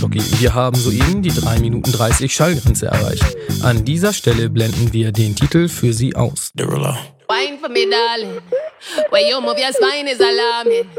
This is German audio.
Okay, wir haben soeben die 3 Minuten 30 Schallgrenze erreicht. An dieser Stelle blenden wir den Titel für Sie aus. Wine for me, darling. Where you move your spine is alarming.